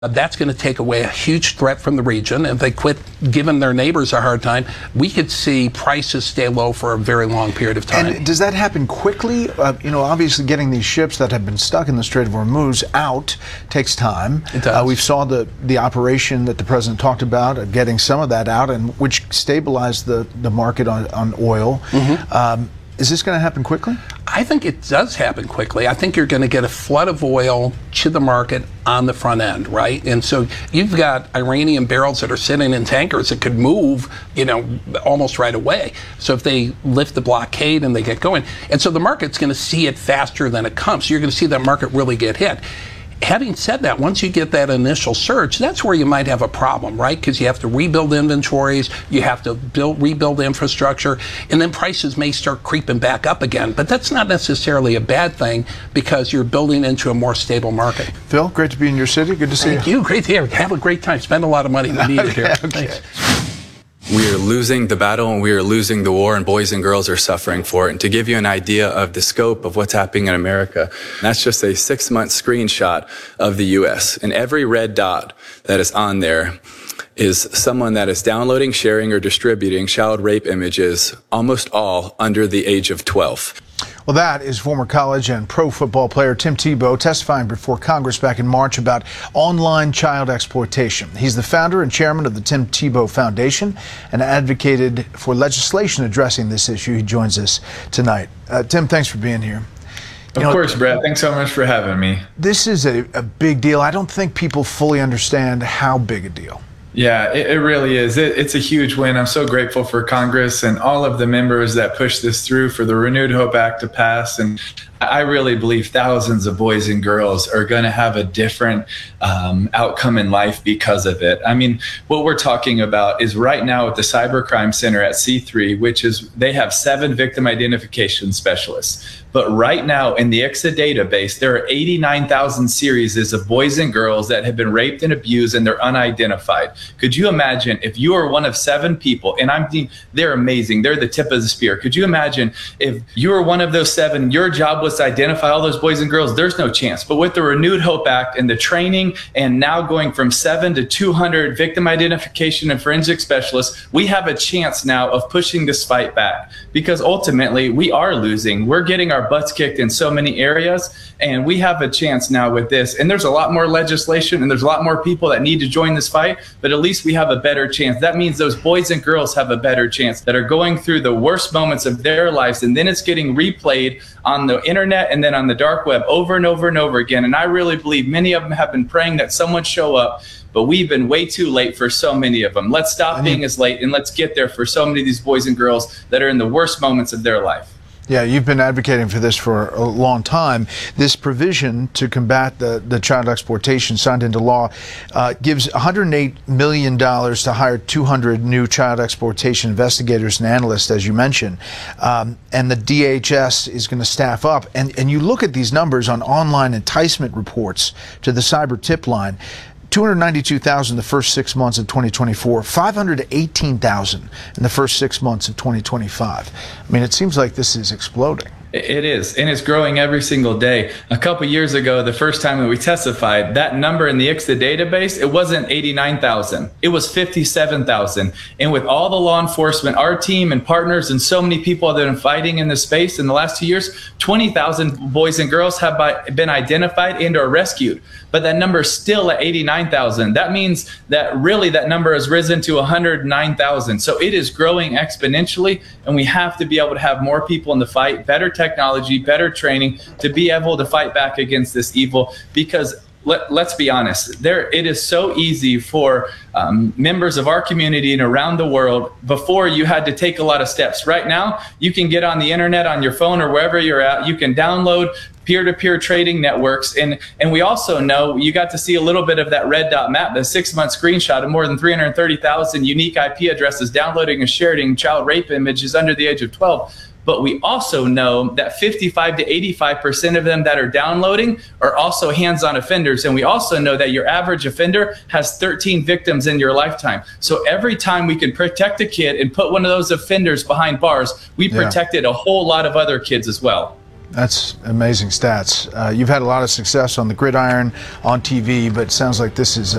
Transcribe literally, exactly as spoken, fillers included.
Uh, That's going to take away a huge threat from the region. If they quit giving their neighbors a hard time, we could see prices stay low for a very long period of time. And does that happen quickly? Uh, you know, obviously getting these ships that have been stuck in the Strait of Hormuz out takes time. It does. Uh, we saw the, the operation that the president talked about, uh, getting some of that out, and which stabilized the, the market on, on oil. Mm-hmm. um, Is this going to happen quickly? I think it does happen quickly. I think you're going to get a flood of oil to the market on the front end, right? And so you've got Iranian barrels that are sitting in tankers that could move, you know, almost right away. So if they lift the blockade and they get going, and so the market's going to see it faster than it comes. So you're going to see that market really get hit. Having said that, once you get that initial surge, that's where you might have a problem, right? Because you have to rebuild inventories, you have to build, rebuild infrastructure, and then prices may start creeping back up again. But that's not necessarily a bad thing because you're building into a more stable market. Phil, great to be in your city. Good to see you. Thank you. Great to hear. Have a great time. Spend a lot of money. We need it here. Okay. Thanks. We are losing the battle and we are losing the war, and boys and girls are suffering for it. And to give you an idea of the scope of what's happening in America, that's just a six-month screenshot of the U S. And every red dot that is on there is someone that is downloading, sharing, or distributing child rape images, almost all under the age of twelve. Well, that is former college and pro football player Tim Tebow testifying before Congress back in March about online child exploitation. He's the founder and chairman of the Tim Tebow Foundation and advocated for legislation addressing this issue. He joins us tonight. Uh, Tim, thanks for being here. You of know, course, Brett. Thanks so much for having me. This is a, a big deal. I don't think people fully understand how big a deal. Yeah, it, it really is. It, it's a huge win. I'm so grateful for Congress and all of the members that pushed this through, for the Renewed Hope Act to pass. And I really believe thousands of boys and girls are going to have a different um, outcome in life because of it. I mean, what we're talking about is right now at the Cybercrime Center at C three, which is, they have seven victim identification specialists. But right now in the I C S A database, there are eighty-nine thousand series of boys and girls that have been raped and abused and they're unidentified. Could you imagine if you are one of seven people, and I'm thinking they're amazing, they're the tip of the spear. Could you imagine if you were one of those seven, your job was to identify all those boys and girls? There's no chance. But with the Renewed Hope Act and the training, and now going from seven to two hundred victim identification and forensic specialists, we have a chance now of pushing this fight back, because ultimately we are losing. We're getting our butts kicked in so many areas, and we have a chance now with this. And there's a lot more legislation and there's a lot more people that need to join this fight, but at least we have a better chance. That means those boys and girls have a better chance that are going through the worst moments of their lives, and then it's getting replayed on the internet and then on the dark web over and over and over again. And I really believe many of them have been praying that someone show up, but we've been way too late for so many of them. Let's stop being as late and let's get there for so many of these boys and girls that are in the worst moments of their life. Yeah, you've been advocating for this for a long time. This provision to combat the, the child exploitation signed into law uh, gives one hundred eight million dollars to hire two hundred new child exploitation investigators and analysts, as you mentioned. Um, and the D H S is going to staff up. And, and you look at these numbers on online enticement reports to the cyber tip line. two hundred ninety-two thousand the first six months of twenty twenty-four, five hundred eighteen thousand in the first six months of twenty twenty-five. I mean, it seems like this is exploding. It is, and it's growing every single day. A couple years ago, the first time that we testified, that number in the I C S A database, it wasn't eighty-nine thousand, it was fifty-seven thousand. And with all the law enforcement, our team and partners and so many people that have been fighting in this space in the last two years, twenty thousand boys and girls have by, been identified and or rescued. But that number is still at eighty-nine thousand. That means that really that number has risen to one hundred nine thousand. So it is growing exponentially, and we have to be able to have more people in the fight, better technology, better training to be able to fight back against this evil. Because let, let's be honest, there it is so easy for um, members of our community and around the world. Before, you had to take a lot of steps. Right now, you can get on the internet, on your phone, or wherever you're at. You can download peer-to-peer trading networks. And, and we also know, you got to see a little bit of that red dot map, the six-month screenshot of more than three hundred thirty thousand unique I P addresses downloading and sharing child rape images under the age of twelve. But we also know that fifty-five to eighty-five percent of them that are downloading are also hands-on offenders. And we also know that your average offender has thirteen victims in your lifetime. So every time we can protect a kid and put one of those offenders behind bars, we protected yeah. a whole lot of other kids as well. That's amazing stats. Uh, you've had a lot of success on the gridiron, on T V, but it sounds like this is